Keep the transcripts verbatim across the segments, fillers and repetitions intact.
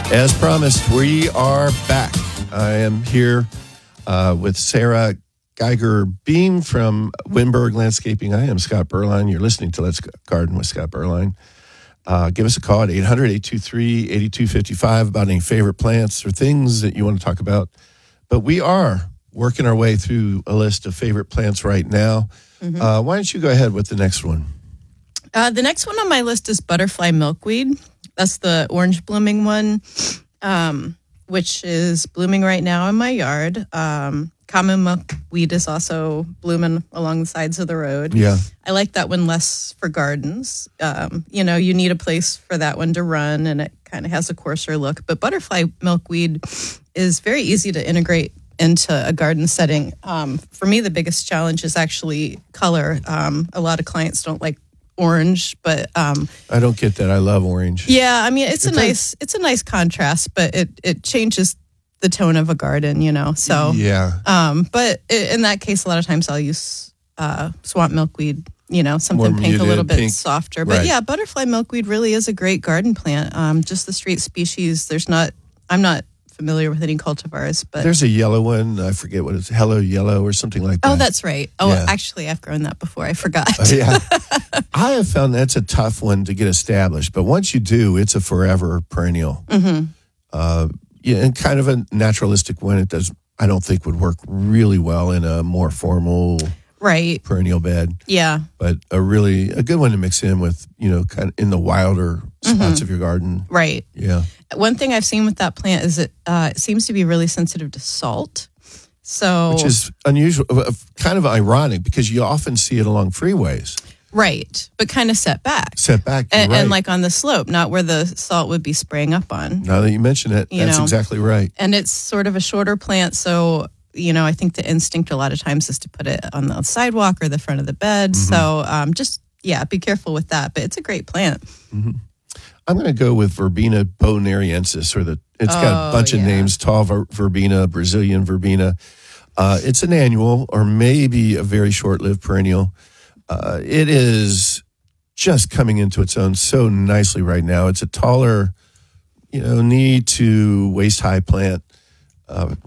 As promised, we are back. I am here uh, with Sarah Geiger Beam from Winberg Landscaping. I am Scott Berline. You're listening to Let's Garden with Scott Berline. Uh, give us a call at eight hundred, eight two three, eight two five five about any favorite plants or things that you want to talk about. But we are working our way through a list of favorite plants right now. Mm-hmm. Uh, why don't you go ahead with the next one? Uh, the next one on my list is butterfly milkweed. That's the orange blooming one, um, which is blooming right now in my yard. Um, common milkweed is also blooming along the sides of the road. Yeah. I like that one less for gardens. Um, you know, you need a place for that one to run, and it kind of has a coarser look. But butterfly milkweed is very easy to integrate into a garden setting. Um, for me, the biggest challenge is actually color. Um, a lot of clients don't like orange, but um, I don't get that. I love orange. Yeah, I mean it's It a does. nice it's a nice contrast, but it it changes the tone of a garden, you know. So Yeah. um, but i- in that case, a lot of times I'll use uh, swamp milkweed. You know, something More pink, a muted, little bit pink. softer. But Right. yeah, butterfly milkweed really is a great garden plant. Um, just the straight species. There's not. I'm not familiar with any cultivars, but There's a yellow one. I forget what it's. Hello Yellow or something like that. oh, that's right. Oh, Yeah. actually, I've grown that before. I forgot. yeah. I have found that's a tough one to get established, but once you do, it's a forever perennial. Mm-hmm. Uh, yeah, and kind of a naturalistic one. It does. I don't think would work really well in a more formal Right. perennial bed, Yeah. but a really a good one to mix in with, you know, kind of in the wilder spots Mm-hmm. of your garden. Right. Yeah. One thing I've seen with that plant is it, uh, it seems to be really sensitive to salt. So, Which is unusual, uh, kind of ironic because you often see it along freeways. right, but kind of set back. Set back, you're And, right. and like on the slope, not where the salt would be spraying up on. Now that you mention it, You that's know. exactly right. And it's sort of a shorter plant, so you know I think the instinct a lot of times is to put it on the sidewalk or the front of the bed. Mm-hmm. So um, just yeah, be careful with that. But it's a great plant. I'm going to go with Verbena bonariensis, or the. It's got a Oh, bunch of yeah. names: tall ver- verbena, Brazilian verbena. Uh, it's an annual, or maybe a very short-lived perennial. Uh, it is just coming into its own so nicely right now. It's a taller, you know, knee to waist high plant. Uh,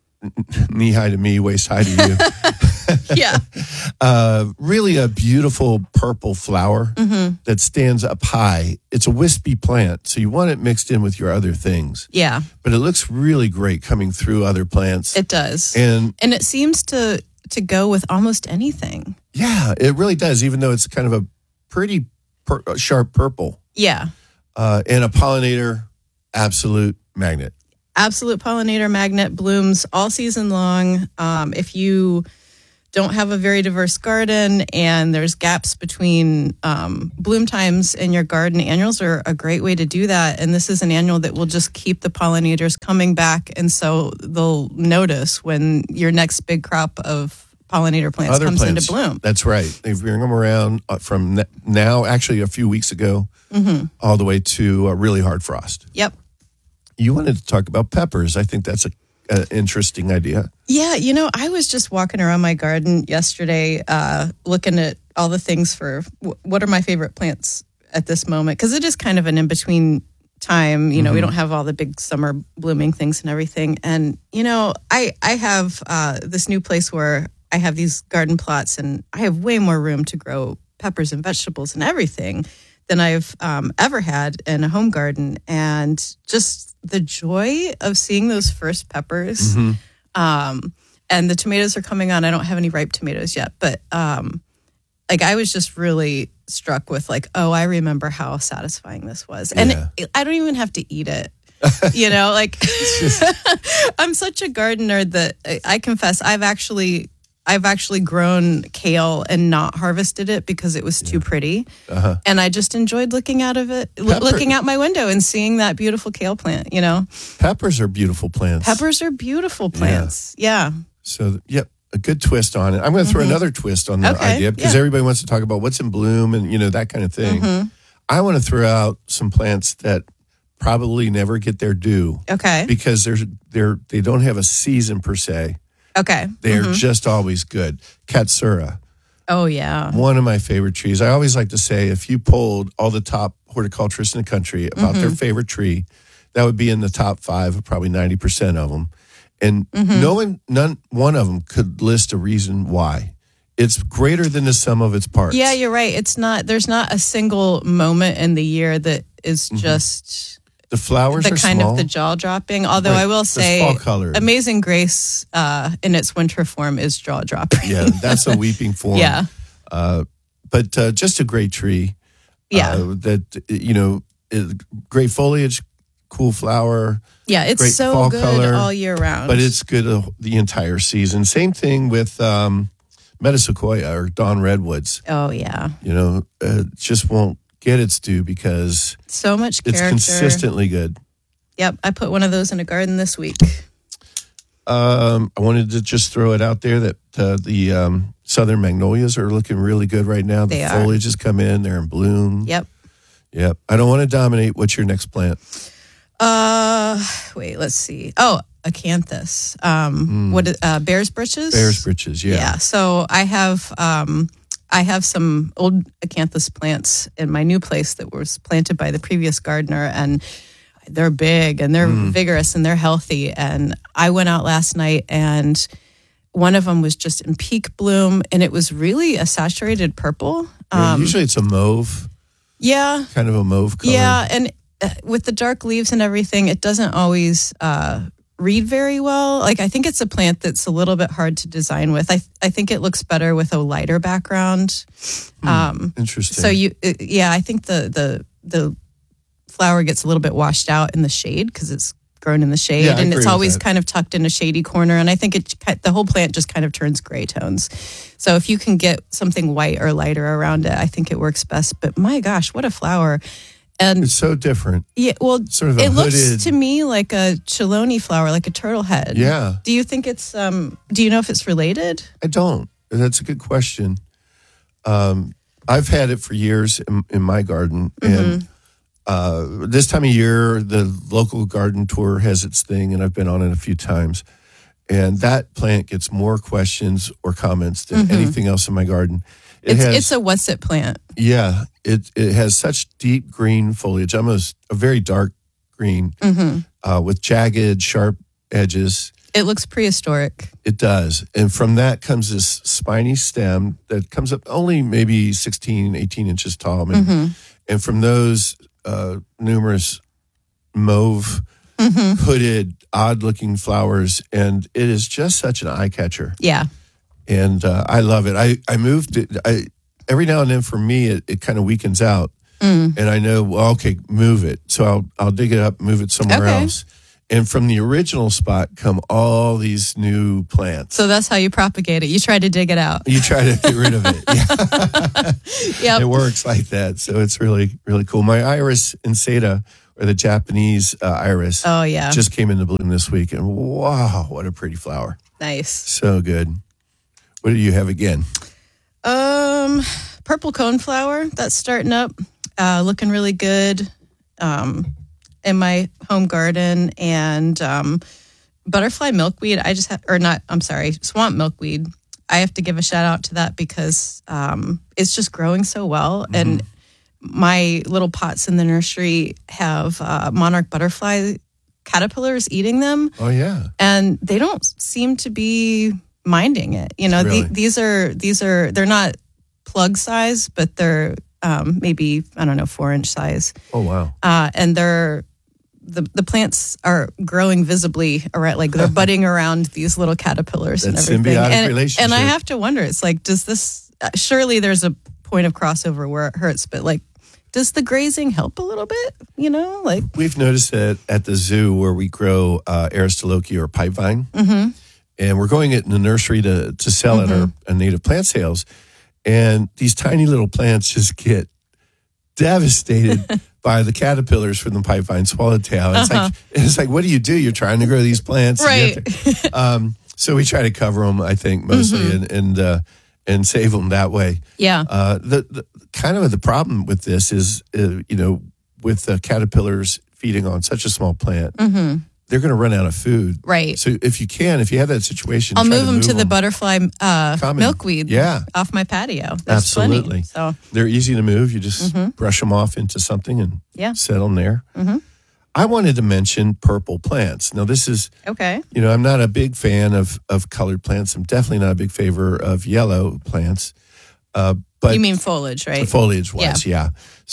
knee high to me, waist high to you. Yeah, Uh, really a beautiful purple flower Mm-hmm. that stands up high. It's a wispy plant, so you want it mixed in with your other things. yeah, But it looks really great coming through other plants. it does, and and it seems to to go with almost anything. yeah, it really does, even though it's kind of a pretty per- uh, sharp purple. Yeah. Uh, and a pollinator, absolute magnet. Absolute pollinator magnet, blooms all season long. Um, if you don't have a very diverse garden and there's gaps between um, bloom times in your garden, annuals are a great way to do that. And this is an annual that will just keep the pollinators coming back. And so they'll notice when your next big crop of pollinator plants Other comes plants. into bloom. That's right. They bring them around uh, from n- now, actually a few weeks ago, Mm-hmm. all the way to a really hard frost. Yep. You wanted to talk about peppers. I think that's a, a interesting idea. Yeah, you know, I was just walking around my garden yesterday, uh, looking at all the things for w- what are my favorite plants at this moment, because it is kind of an in between time. You know, we don't have all the big summer blooming things and everything. And you know, I I have uh, this new place where I have these garden plots, and I have way more room to grow peppers and vegetables and everything than I've um, ever had in a home garden. And just the joy of seeing those first peppers. Um, and the tomatoes are coming on. I don't have any ripe tomatoes yet, but um, like I was just really struck with like, oh, I remember how satisfying this was. And Yeah. it, I don't even have to eat it. You know, like I'm such a gardener that I, I confess I've actually I've actually grown kale and not harvested it because it was too pretty. Uh-huh. And I just enjoyed looking out of it, l- Pepper- looking out my window and seeing that beautiful kale plant, you know. Peppers are beautiful plants. Peppers are beautiful plants. Yeah. So, yep, a good twist on it. I'm going to throw another twist on the Mm-hmm. Okay, idea because yeah. everybody wants to talk about what's in bloom and, you know, that kind of thing. Mm-hmm. I want to throw out some plants that probably never get their due Okay. because there's they're they don't have a season per se. Okay. They're Mhm. just always good. Katsura, Oh, yeah. one of my favorite trees. I always like to say if you polled all the top horticulturists in the country about Mm-hmm. their favorite tree, that would be in the top five of probably ninety percent of them. And Mm-hmm. no one, none, one of them could list a reason why. It's greater than the sum of its parts. Yeah, you're right. It's not. There's not a single moment in the year that is Mm-hmm. just The flowers the are kind small. of the jaw dropping. Although Right. I will It's say, fall colored. Amazing Grace uh, in its winter form is jaw dropping. Yeah, that's a weeping form. Yeah. Uh, but uh, just a great tree. Yeah. Uh, that, you know, it, great foliage, cool flower, Yeah, it's great so fall good color, all year round. but it's good uh, the entire season. Same thing with um, Metasequoia or Dawn Redwoods. oh yeah, You know, uh, just won't get its due because so much it's character. consistently good. Yep, I put one of those in a garden this week. Um, I wanted to just throw it out there that uh, the um, southern magnolias are looking really good right now. The They are. foliage has come in; they're in bloom. Yep. Yep. I don't want to dominate. What's your next plant? Uh, wait, let's see. Oh, acanthus. Um, what? Uh, bear's britches. Bear's britches. Yeah. Yeah. So I have um, I have some old acanthus plants in my new place that was planted by the previous gardener, and they're big and they're vigorous and they're healthy. And I went out last night and one of them was just in peak bloom, and it was really a saturated purple. Yeah, Um, usually it's a mauve, yeah, kind of a mauve color. yeah, and uh, with the dark leaves and everything, it doesn't always uh, read very well. Like I think it's a plant that's a little bit hard to design with. I I think it looks better with a lighter background. Um, Interesting. so you, uh, yeah, I think the the the flower gets a little bit washed out in the shade because it's grown in the shade, Yeah, I and agree it's with always that. kind of tucked in a shady corner. And I think it the whole plant just kind of turns gray tones. So if you can get something white or lighter around it, I think it works best. But my gosh, what a flower! And it's so different. yeah, well, Sort of a it looks hooded- to me like a chelone flower, like a turtle head. Yeah. Do you think it's? Um, do you know if it's related? I don't. That's a good question. Um, I've had it for years in, in my garden, and uh, this time of year, the local garden tour has its thing, and I've been on it a few times. And that plant gets more questions or comments than anything else in my garden. It It's has, it's a what's it plant. yeah, it it has such deep green foliage, almost a very dark green, uh, with jagged, sharp edges. It looks prehistoric. It does. And from that comes this spiny stem that comes up only maybe sixteen, eighteen inches tall. Maybe. And from those uh, numerous mauve, hooded, odd looking flowers. And it is just such an eye catcher. Yeah. And uh, I love it. I, I moved it. I, every now and then for me, it, it kind of weakens out. And I know, well, okay, move it. So I'll, I'll dig it up, move it somewhere Okay. else. And from the original spot come all these new plants. So that's how you propagate it. You try to dig it out. You try to get rid of it. Yeah, Yep. it works like that. So it's really, really cool. My iris insata, or the Japanese uh, iris, Oh yeah. just came into bloom this week. And wow, what a pretty flower. Nice. So good. What do you have again? Um, purple coneflower that's starting up, uh, looking really good. Um, in my home garden, and um, butterfly milkweed. I just have, or not. I'm sorry, swamp milkweed. I have to give a shout out to that because um, it's just growing so well, and my little pots in the nursery have uh, monarch butterfly caterpillars eating them, Oh, yeah. and they don't seem to be minding it. You know, Really? the, these are these are they're not plug size, but they're um, maybe I don't know four inch size, Oh, wow. uh, and they're the the plants are growing visibly around, like they're budding around these little caterpillars and That everything. symbiotic and, relationship. and I have to wonder, it's like, does this? Uh, surely there's a point of crossover where it hurts, but like, does the grazing help a little bit? You know, like We've noticed that at the zoo where we grow uh, Aristolochia or pipevine, and we're going it in the nursery to, to sell at our uh, native plant sales. And these tiny little plants just get devastated by the caterpillars from the pipevine swallowtail. It's like it's like, what do you do? You're trying to grow these plants, and you have to- um, so we try to cover them, I think, mostly, and and uh, and save them that way. yeah, Uh, the, the kind of the problem with this is, uh, you know, with the caterpillars feeding on such a small plant, they're going to run out of food. right. So if you can, if you have that situation, I'll try move them to the them. butterfly uh, Common. milkweed Yeah. off my patio. There's plenty. Absolutely. So They're easy to move. You just brush them off into something and Yeah. set them there. I wanted to mention purple plants. Now, this is, Okay. you know, I'm not a big fan of, of colored plants. I'm definitely not a big favor of yellow plants. Uh, but You mean foliage, right? foliage wise, yeah.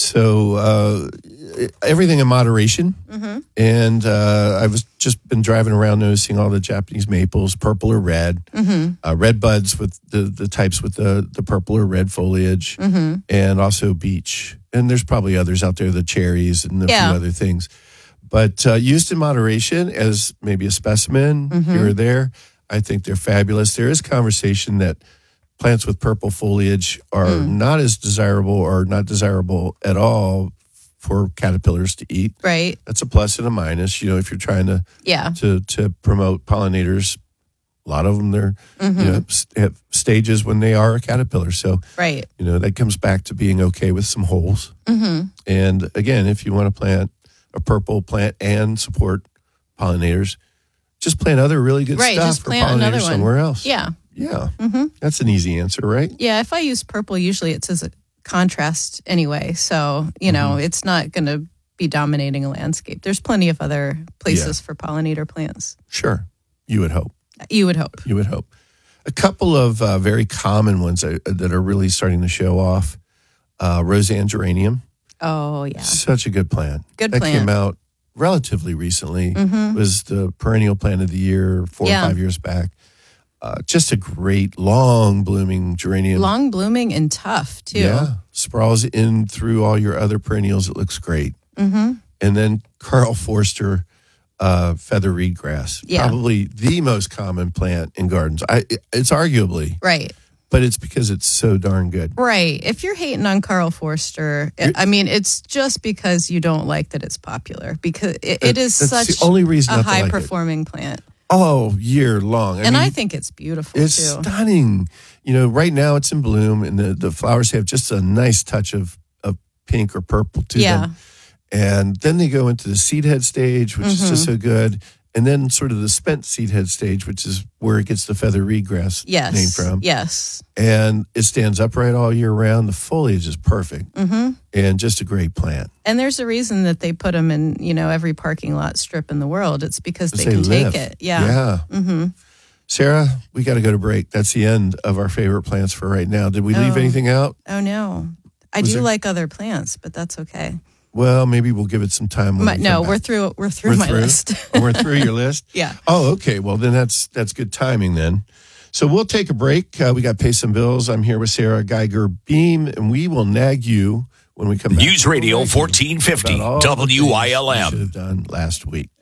So uh, everything in moderation. Mm-hmm. And uh, I've just been driving around noticing all the Japanese maples, purple or red, Mm-hmm. uh, red buds with the, the types with the, the purple or red foliage, Mm-hmm. and also beech. And there's probably others out there, the cherries and a Yeah. few other things. But uh, used in moderation as maybe a specimen Mm-hmm. here or there, I think they're fabulous. There is conversation that plants with purple foliage are Mm. not as desirable or not desirable at all for caterpillars to eat. Right. That's a plus and a minus. You know, if you're trying to Yeah. to to promote pollinators, a lot of them they're Mm-hmm. you know s- have stages when they are a caterpillar. So Right. you know that comes back to being okay with some holes. Mm-hmm. And again, if you want to plant a purple plant and support pollinators, just plant other really good Right, stuff just for plant pollinators another one. somewhere else. Yeah. Yeah. Mm-hmm. That's an easy answer, right? Yeah. If I use purple, usually it's as a contrast anyway. So, you know, Mm-hmm. it's not going to be dominating a landscape. There's plenty of other places for pollinator plants. Sure. You would hope. You would hope. You would hope. A couple of uh, very common ones that, that are really starting to show off. Uh, Roseanne geranium, Oh, yeah. such a good plant. Good that plant. came out relatively recently. Mm-hmm. Was the perennial plant of the year four Yeah. or five years back. Uh, just a great long blooming geranium. Long blooming and tough, too. Yeah, sprawls in through all your other perennials. It looks great. Mm-hmm. And then Carl Forster uh, feather reed grass, Yeah. probably the most common plant in gardens. I, it's arguably, Right. but it's because it's so darn good. Right. If you're hating on Carl Forster, I mean, it's just because you don't like that it's popular, because it, it is That's such the only reason a not to like high it. performing plant. Oh, year long. I and mean, I think it's beautiful, it's too. stunning. You know, right now it's in bloom, and the, the flowers have just a nice touch of, of pink or purple to Yeah. them. And then they go into the seed head stage, which is just Mm-hmm. so good. And then sort of the spent seed head stage, which is where it gets the feather reed grass Yes. name from. Yes. And it stands upright all year round. The foliage is perfect Mm-hmm. and just a great plant. And there's a reason that they put them in, you know, every parking lot strip in the world. It's because they, They can live. take it. Yeah. Yeah. Mm-hmm. Sarah, we got to go to break. That's the end of our favorite plants for right now. Did we leave Oh. anything out? Oh, no. I Was do there- like other plants, but that's okay. Well, maybe we'll give it some time. When My, we no, come we're back. through. We're through We're my through? list. Oh, we're through your list? Yeah. Oh, okay. Well, then that's that's good timing then. So we'll take a break. Uh, we got to pay some bills. I'm here with Sarah Geiger Beam, and we will nag you when we come back. News Radio We'll nag you fourteen fifty about all the W I L things M. we should have done last week.